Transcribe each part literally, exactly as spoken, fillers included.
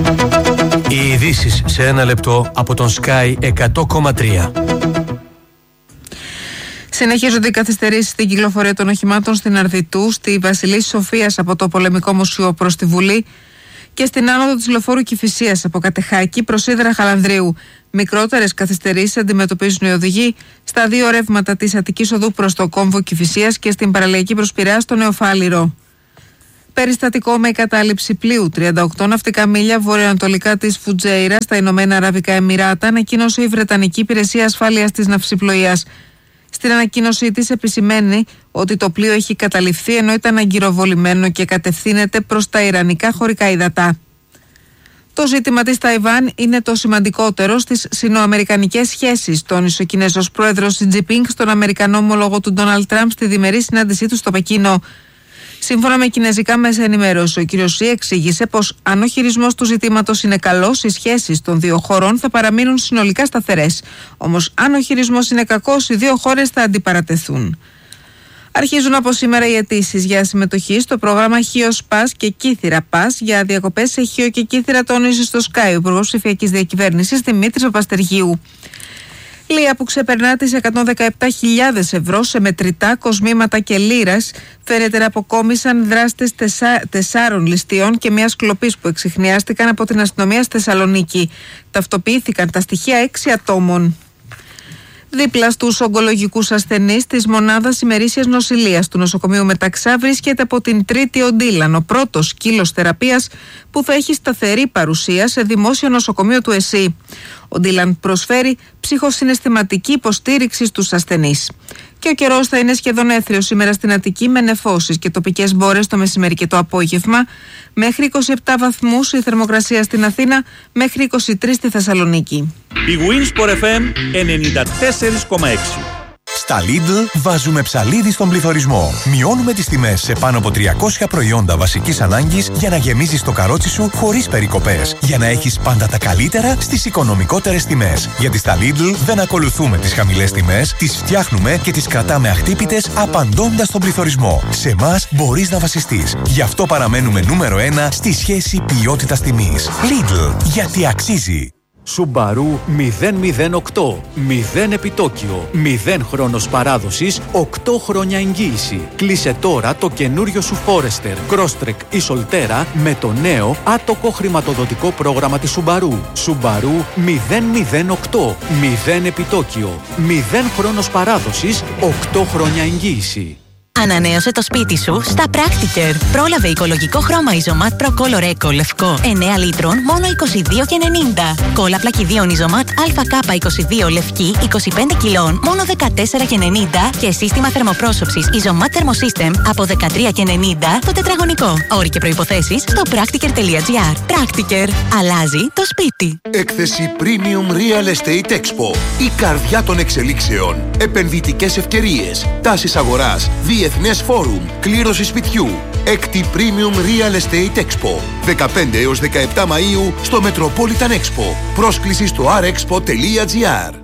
Οι ειδήσεις σε ένα λεπτό από τον Sky εκατό κόμμα τρία. Συνεχίζονται οι καθυστερήσεις στην κυκλοφορία των οχημάτων στην Αρδιτού, στη Βασιλής Σοφίας από το Πολεμικό Μουσείο προς τη Βουλή και στην άνοδο της λεωφόρου Κηφισίας από Κατεχάκη προς Σίδερα Χαλανδρίου. Μικρότερες καθυστερήσεις αντιμετωπίζουν οι οδηγοί στα δύο ρεύματα της Αττικής Οδού προς το κόμβο Κηφισίας και στην παραλιακή προς Πειραιά στο Νεοφάλιρο. Περιστατικό με εγκατάλειψη πλοίου τριάντα οκτώ ναυτικά μίλια βορειοανατολικά της Φουτζέιρα στα Ηνωμένα Αραβικά Εμιράτα, ανακοίνωσε η Βρετανική Υπηρεσία Ασφάλειας της Ναυσιπλοείας. Στην ανακοίνωσή της επισημαίνει ότι το πλοίο έχει καταληφθεί ενώ ήταν αγκυροβολημένο και κατευθύνεται προς τα Ιρανικά χωρικά υδατά. Το ζήτημα της Ταϊβάν είναι το σημαντικότερο στις σινοαμερικανικές σχέσεις, τόνισε ο Κινέζος πρόεδρος Σι Τζινπίνγκ στον Αμερικανό ομόλογο του Ντόναλντ Τραμπ στη διμερή συνάντησή του στο Πεκίνο. Σύμφωνα με κινέζικα μέσα ενημέρωση, ο κ. Σι εξήγησε πως αν ο χειρισμός του ζητήματος είναι καλός, οι σχέσεις των δύο χωρών θα παραμείνουν συνολικά σταθερές. Όμως, αν ο χειρισμός είναι κακός, οι δύο χώρες θα αντιπαρατεθούν. Αρχίζουν από σήμερα οι αιτήσεις για συμμετοχή στο πρόγραμμα Χίος Πας και Κύθυρα Πας για διακοπές σε Χίο και Κύθυρα, τόνισε στο Sky ο Υπουργός Ψηφιακής Διακυβέρνησης Δημήτρης Παπαστεργίου. Λία που ξεπερνά τις εκατόν δεκαεπτά χιλιάδες ευρώ σε μετρητά, κοσμήματα και λίρας φαίνεται να αποκόμισαν δράστες τεσσά, τεσσάρων ληστείων και μιας κλοπής που εξιχνιάστηκαν από την αστυνομία στη Θεσσαλονίκη. Ταυτοποιήθηκαν τα στοιχεία έξι ατόμων. Δίπλα στους ογκολογικούς ασθενείς της μονάδας ημερήσιας νοσηλείας του νοσοκομείου Μεταξά βρίσκεται από την Τρίτη ο Ντίλαν, ο πρώτος σκύλος θεραπείας που θα έχει σταθερή παρουσία σε δημόσιο νοσοκομείο του ΕΣΥ. Ο Ντίλαν προσφέρει ψυχοσυναισθηματική υποστήριξη στους ασθενείς. Και ο καιρός θα είναι σχεδόν έθριος σήμερα στην Αττική με νεφώσεις και τοπικές μπόρες το μεσημέρι και το απόγευμα. Μέχρι είκοσι επτά βαθμούς η θερμοκρασία στην Αθήνα, μέχρι είκοσι τρεις στη Θεσσαλονίκη. Η Winsport εφ εμ ενενήντα τέσσερα κόμμα έξι. Στα Lidl βάζουμε ψαλίδι στον πληθωρισμό. Μειώνουμε τις τιμές σε πάνω από τριακόσια προϊόντα βασικής ανάγκης για να γεμίζεις το καρότσι σου χωρίς περικοπές. Για να έχεις πάντα τα καλύτερα στις οικονομικότερες τιμές. Γιατί στα Lidl δεν ακολουθούμε τις χαμηλές τιμές, τις φτιάχνουμε και τις κρατάμε αχτύπητες απαντώντας στον πληθωρισμό. Σε εμάς μπορείς να βασιστείς. Γι' αυτό παραμένουμε νούμερο ένα στη σχέση ποιότητας-τιμής. Lidl, γιατί αξίζει. Subaru μηδέν μηδέν οκτώ. μηδέν επιτόκιο. μηδέν χρόνος παράδοσης. οκτώ χρόνια εγγύηση. Κλείσε τώρα το καινούριο σου Forester, Crosstrek ή Solterra με το νέο άτοκο χρηματοδοτικό πρόγραμμα της Subaru. Subaru μηδέν μηδέν οκτώ. μηδέν επιτόκιο. μηδέν χρόνος παράδοσης. οκτώ χρόνια εγγύηση. Ανανέωσε το σπίτι σου στα Practiker. Πρόλαβε οικολογικό χρώμα Isomat Pro Color Eco λευκό εννέα λίτρων μόνο είκοσι δύο και ενενήντα. Κόλλα πλακιδίων Isomat έι κέι είκοσι δύο λευκή είκοσι πέντε κιλών μόνο δεκατέσσερα και ενενήντα και σύστημα θερμοπρόσωψης Isomat Thermosystem από δεκατρία και ενενήντα το τετραγωνικό. Όροι και προϋποθέσεις στο practiker τελεία gr. Practiker. Αλλάζει το σπίτι. Έκθεση Premium Real Estate Expo. Η καρδιά των εξελίξεων. Επενδυτικές ευκαιρίες. Τάσεις αγοράς. Διεθνές Φόρουμ, κλήρωση σπιτιού. Έκτη Premium Real Estate Expo. δεκαπέντε έως δεκαεπτά Μαΐου στο Metropolitan Expo. Πρόσκληση στο αρ εξπο τελεία gr.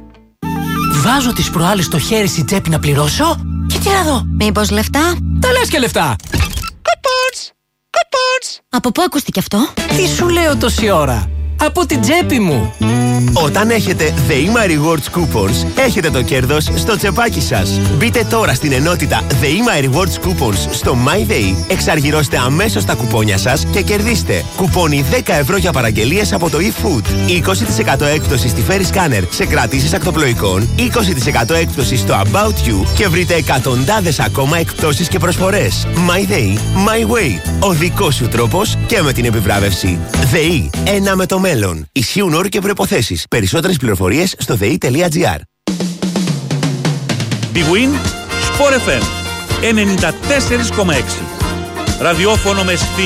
Βάζω τις προάλλες στο χέρι στη τσέπη να πληρώσω και τι να δω. Μήπως λεφτά? Τα λες και λεφτά. Coupons! Coupons! Από πού ακούστηκε αυτό? Τι σου λέω τόση ώρα? Από την τσέπη μου. Όταν έχετε The My Rewards Coupons, έχετε το κέρδος στο τσεπάκι σας. Μπείτε τώρα στην ενότητα The My Rewards Coupons στο MyDay, εξαργυρώστε αμέσως τα κουπόνια σας και κερδίστε κουπόνι δέκα ευρώ για παραγγελίες από το eFood, είκοσι τοις εκατό έκπτωση στη Ferry Scanner σε κρατήσεις ακτοπλοϊκών, είκοσι τοις εκατό έκπτωση στο About You και βρείτε εκατοντάδες ακόμα εκπτώσεις και προσφορές. MyDay, My Way. Ο δικός σου τρόπος και με την επιβράβευση. ΔΕΗ, ένα με το μέλλον. Ισχύουν όροι και προϋποθέσεις. Περισσότερες πληροφορίες στο δε ι τελεία τζι άρ. Big Win Sport εφ εμ ενενήντα τέσσερα κόμμα έξι. Ραδιόφωνο με στυλ